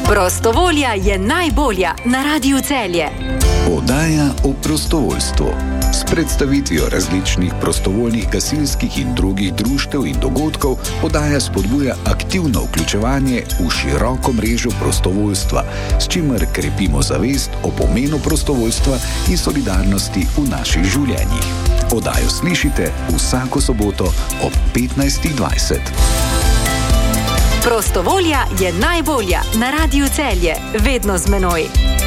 Prostovolja je najbolja na Radiu Celje. Oddaja o prostovoljstvu. S predstavitvijo različnih prostovoljnih gasilskih in drugih društev in dogodkov oddaja spodbuja aktivno vključevanje v široko mrežo prostovoljstva, s čimer krepimo zavest o pomenu prostovoljstva in solidarnosti v naših življenjih. Oddajo slišite vsako soboto ob 15:20. Prostovolja je najbolja na Radiu Celje, vedno z menoj.